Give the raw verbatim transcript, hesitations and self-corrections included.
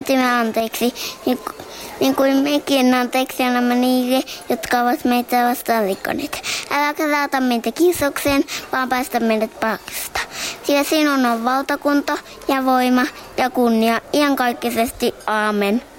pyydettimme anteeksi, niin, niin kuin mekin anteeksi annamme niille, jotka ovat meitä vastaan rikkoneet. Äläkä saata meitä kiusakseen, vaan päästä meidät pahasta. Sillä sinun on valtakunta ja voima ja kunnia iankaikkisesti. Aamen.